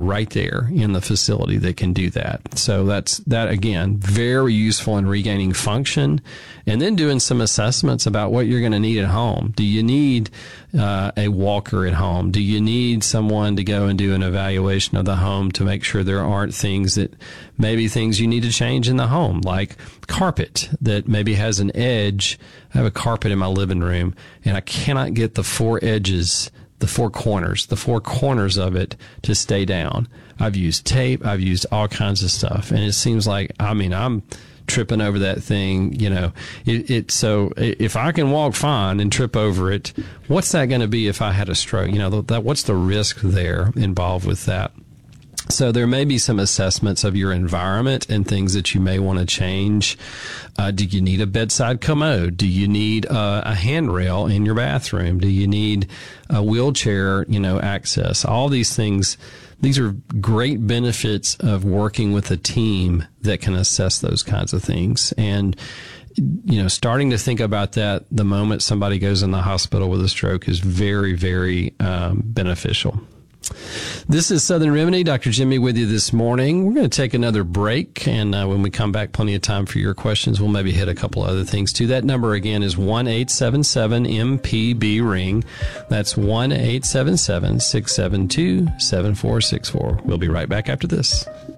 right there in the facility that can do that. So that again, very useful in regaining function, and then doing some assessments about what you're going to need at home. Do you need a walker at home? Do you need someone to go and do an evaluation of the home to make sure there aren't things you need to change in the home, like carpet that maybe has an edge. I have a carpet in my living room, and I cannot get the four corners of it to stay down. I've used tape. I've used all kinds of stuff. And it seems like, I'm tripping over that thing, so if I can walk fine and trip over it, what's that going to be if I had a stroke? What's the risk there involved with that? So there may be some assessments of your environment and things that you may want to change. Do you need a bedside commode? Do you need a handrail in your bathroom? Do you need a wheelchair, access? All these things, these are great benefits of working with a team that can assess those kinds of things. And starting to think about that the moment somebody goes in the hospital with a stroke is very, very beneficial. This is Southern Remedy. Dr. Jimmy with you this morning. We're going to take another break, and when we come back, plenty of time for your questions. We'll maybe hit a couple other things too. That number again is 1-877-MPB-RING. That's 1-877-672-7464. We'll be right back after this.